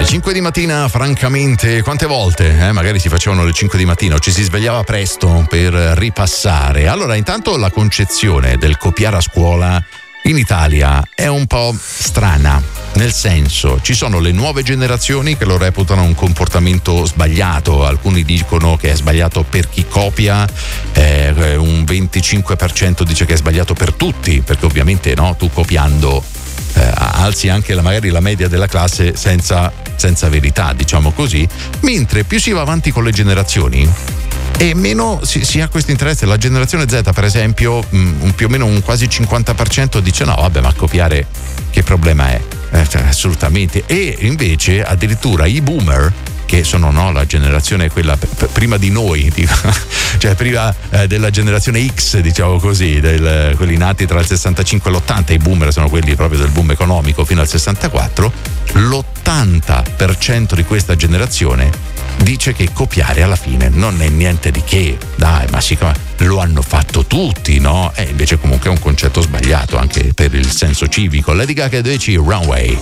5 di mattina, francamente, quante volte magari si facevano le 5 di mattina o ci si svegliava presto per ripassare. Allora, intanto la concezione del copiare a scuola in Italia è un po' strana, nel senso, ci sono le nuove generazioni che lo reputano un comportamento sbagliato, alcuni dicono che è sbagliato per chi copia, un 25% dice che è sbagliato per tutti, perché ovviamente no, tu copiando alzi anche magari la media della classe senza verità, diciamo così, mentre più si va avanti con le generazioni e meno si ha questo interesse. La generazione Z, per esempio, più o meno un quasi 50% dice no, vabbè, ma copiare che problema è? Assolutamente. E invece addirittura i boomer, che sono la generazione quella prima di noi, cioè prima della generazione X, diciamo così, quelli nati tra il 65 e l'80, i boomer sono quelli proprio del boom economico fino al 64, l'80% di questa generazione dice che copiare alla fine non è niente di che, dai, ma lo hanno fatto tutti, no? E invece comunque è un concetto sbagliato anche per il senso civico. Lady Gaga e Doechii, Runway.